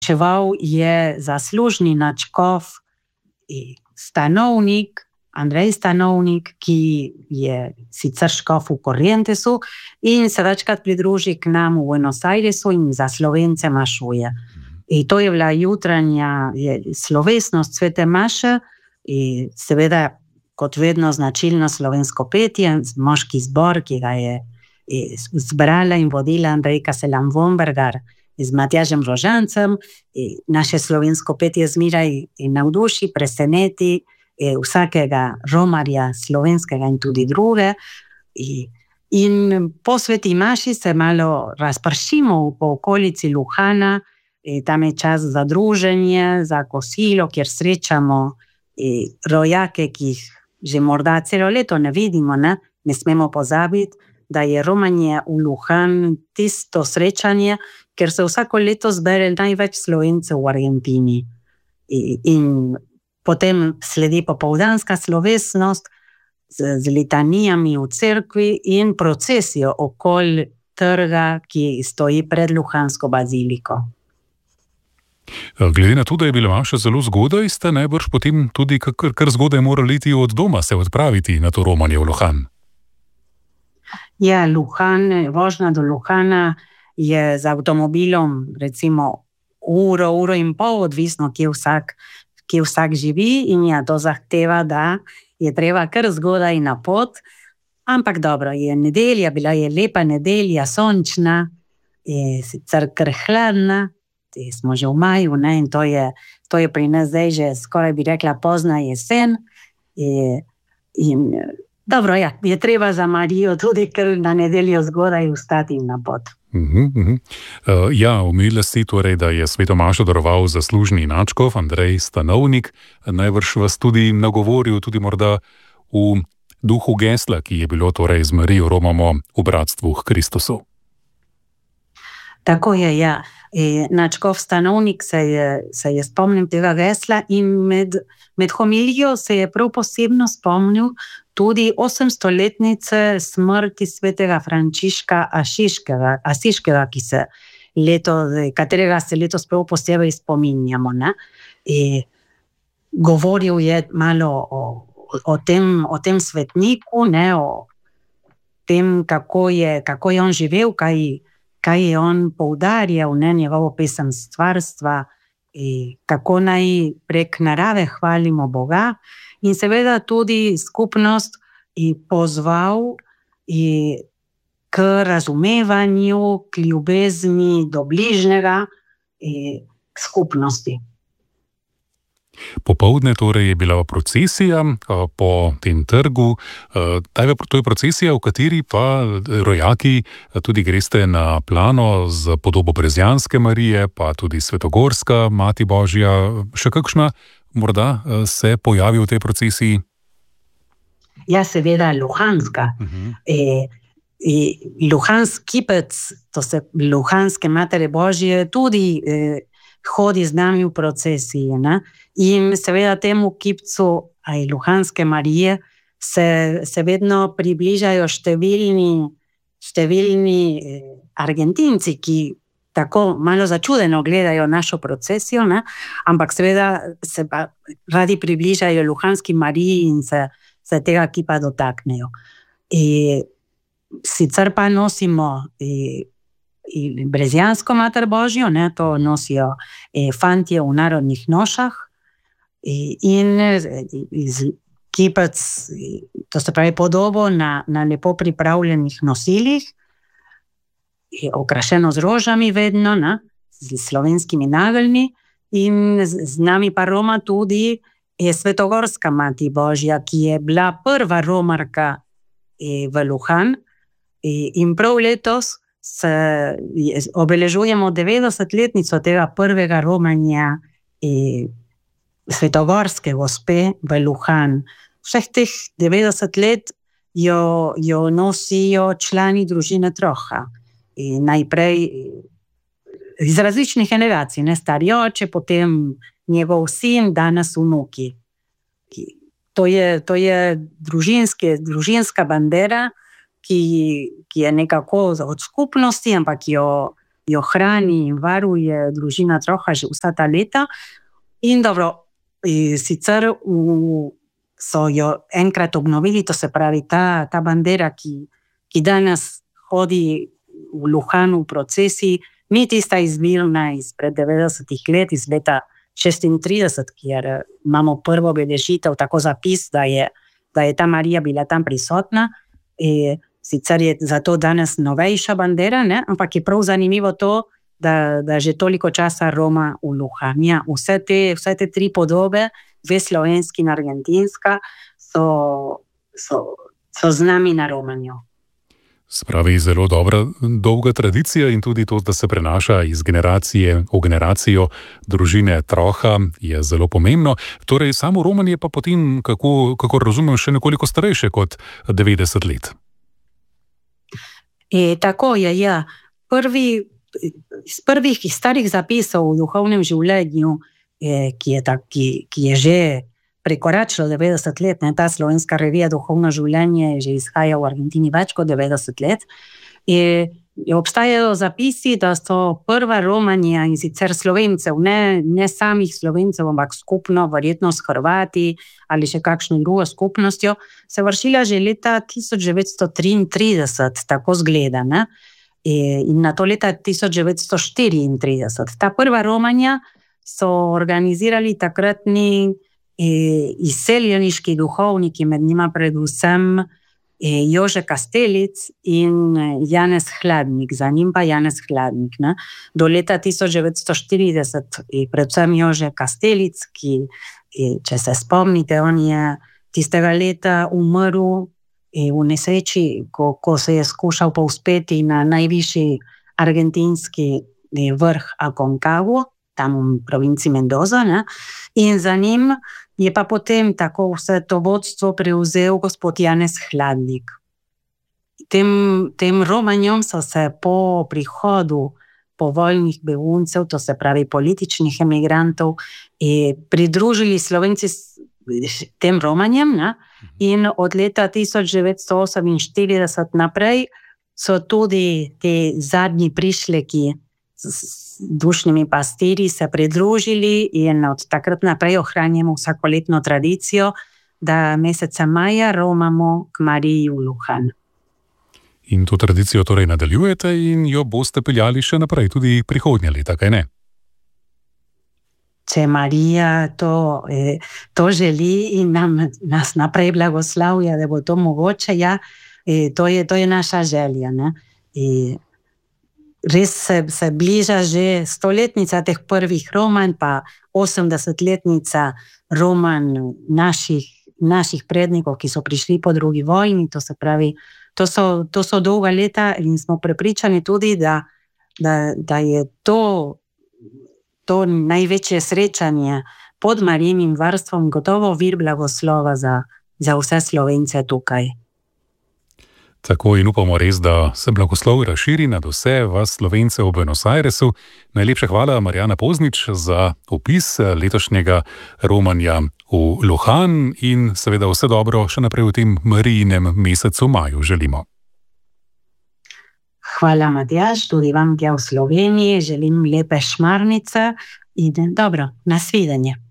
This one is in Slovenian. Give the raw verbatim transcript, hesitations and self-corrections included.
Ševal je zaslužni nadškof Stanovnik, Andrej Stanovnik, ki je sicer škof v Corrientesu in se večkrat pridruži k nam v Buenos Airesu in za Slovence mašuje. In to je bila jutranja je, slovesnost svete maše in seveda kot vedno značilno slovensko petje, moški zbor, ki ga je zbrala in vodila Andrejka Selam-Vombergar z Matjažem Rožancem. Naše slovensko petje zmeraj navduši, preseneti vsakega romarja slovenskega in tudi druge. In po sveti maši se malo razpršimo po okolici Luhana, tam je čas za druženje, za kosilo, kjer srečamo rojake, ki jih že morda celo leto ne vidimo, ne, ne smemo pozabiti, da je romanje v Luhan tisto srečanje, ker se vsako leto zbere največ Slovencev v Argentini. In potem sledi popoldanska slovesnost z, z litanijami v cerkvi in procesijo okoli trga, ki stoji pred Luhansko baziliko. Glede na to, da je bila maša zelo zgodaj, ste najbrž potem tudi kar, kar zgodaj morali iti od doma se odpraviti na to romanje v Luhan. Ja, Luhan, vožnja do Luhana je z avtomobilom recimo uro, uro in pol, odvisno, kje vsak, kje vsak živi in ja, to zahteva, da je treba kar zgodaj na pot, ampak dobro, je nedelja, bila je lepa nedelja, sončna, je sicer kar hladna, smo že v maju, ne, in to je, to je pri nas zdaj že skoraj bi rekla pozna jesen. Je, in dobro, ja, je treba za Marijo tudi kar na nedeljo zgodaj vstati na pot. Uh-huh, uh-huh. Uh, ja, omenila si torej, da je sveto mašo daroval zaslužni nadškof Andrej Stanovnik, najbrž vas tudi nagovoril, tudi morda v duhu gesla, ki je bilo torej z Marijo romamo v bratstvu k Kristusu. Tako je, ja. E, nadškof Stanovnik se je, se je spomnil tega gesla in med, med homilijo se je prav posebno spomnil tudi osemstoletnice smrti svetega Frančiška Asiškega, Asiškega, ki se leto, katerega se letos prav posebej spominjamo. Ne? E, govoril je malo o, o, tem, o tem svetniku, ne? O tem, kako je, kako je on živel, kaj kaj je on poudarjal, ne, njegovo pesem stvarstva, kako naj prek narave hvalimo Boga in seveda tudi skupnost pozval k razumevanju, k ljubezni do bližnjega, k skupnosti. Popoldne torej je bila procesija po tem trgu. To je procesija, v kateri pa rojaki tudi greste na plano z podobo Brezjanske Marije, pa tudi Svetogorska, Mati Božja. Še kakšna morda se pojavi v tej procesiji? Ja, seveda Luhanska. Uh-huh. E, e, Luhanski kipec, to se Luhanske Matere Božje, tudi e, hodi z nami v procesiji, ne? In seveda temu kipcu, aj Luhanske Marije, se, se vedno približajo številni, številni Argentinci, ki tako malo začudeno gledajo našo procesijo, ne? Ampak seveda se pa radi približajo Luhanski Mariji in se, se tega kipa dotaknejo. E, sicer pa nosimo e, Brezjansko Mater Božjo, ne, to nosijo eh, fantje v narodnih nošah eh, in iz kipec, to se pravi podobo na, na lepo pripravljenih nosilih, eh, okrašeno z rožami vedno, ne, z slovenskimi nageljni in z, z nami pa roma tudi eh, Svetogorska Mati Božja, ki je bila prva romarka eh, v Luhan eh, in prav letos se obeležujemo devetdesetletnico tega prvega romanja eh, Svetogorske gospe v Luhan. Vseh teh devetdeset let jo, jo nosijo člani družine Troha. Eh, najprej iz različnih generacij, ne, stari oče, potem njegov sin, danes vnuki. To je, to je družinske, družinska bandera, Ki, ki je nekako od skupnosti, ampak jo, jo hrani in varuje družina Troha že vsa ta leta. In dobro, sicer v, so jo enkrat obnovili, to se pravi ta, ta bandera, ki, ki danes hodi v Luhanu v procesiji, ni tista izvirna izpred devetdesetih let, iz leta šestintrideset, kjer imamo prvo obeležitev, tako zapis, da je, da je ta Marija bila tam prisotna. E, sicer je zato danes novejša bandera, ne? Ampak je prav zanimivo to, da, da že toliko časa roma v Luhan. Ja, vse, te, vse te tri podobe, dve slovenski in argentinska, so, so, so z nami na romanju. Spravi, zelo dobra, dolga tradicija in tudi to, da se prenaša iz generacije v generacijo družine Troha, je zelo pomembno. Torej, samo romanje pa potem, kako, kako razumem, še nekoliko starejše kot devetdeset let. E, tako je, ja. Prvi, iz prvih iz starih zapisov v duhovnem življenju, e, ki, je tak, ki, ki je že prekoračilo devetdeset let, ne, ta slovenska revija Duhovno življenje že izhaja v Argentini več kot devetdeset let. Je, je obstajajo zapisi, da so prva romanja in sicer Slovencev, ne, ne samih Slovencev, ampak skupno, verjetno s Hrvati ali še kakšno drugo skupnostjo, se vršila že leta tisoč devetsto triintrideset, tako zgleda, ne? In na to leta tisoč devetsto štiriintrideset. Ta prva romanja so organizirali takratni izseljeniški duhovniki, med njima predvsem Jože Kastelic in Janez Hladnik, za njim pa Janez Hladnik. Ne? Do leta tisoč devetsto štirideset predvsem Jože Kastelic, ki, če se spomnite, on je tistega leta umrl v nesreči, ko, ko se je skušal povzpeti na najvišji argentinski vrh Aconcagua, tam v provinci Mendoza, ne? In za njim je pa potem tako vse to vodstvo prevzel gospod Janez Hladnik. Tem, tem romanjom so se po prihodu povojnih beguncev, to se pravi političnih emigrantov, pridružili Slovenci tem romanjem, ne? In od leta tisoč devetsto oseminštirideset naprej so tudi te zadnji prišleki s dušnimi pastirji se pridružili in od takrat naprej ohranjamo vsakoletno tradicijo, da meseca maja romamo k Mariji v Luhan. In to tradicijo torej nadaljujete in jo boste peljali še naprej, tudi prihodnje leta, kaj ne? Če Marija to, to želi in nam, nas naprej blagoslavlja, da bo to mogoče, ja, to je, to je naša želja, ne? In res se, se bliža že stoletnica teh prvih romanj, pa osemdesetletnica romanj naših, naših prednikov, ki so prišli po drugi vojni, to se pravi, to so, to so dolga leta in smo prepričani tudi, da, da, da je to, to največje srečanje pod Marijinim varstvom gotovo vir blagoslova za, za vse Slovence tukaj. Tako in upamo res, da se blagoslov razširi nad vse vas Slovence v Buenos Airesu. Najlepša hvala, Marjana Poznič, za opis letošnjega romanja v Luhan in seveda vse dobro še naprej v tem Marijinem mesecu maju želimo. Hvala, Matjaž, tudi vam, ki v Sloveniji želim lepe šmarnice in dobro, nasvidenje.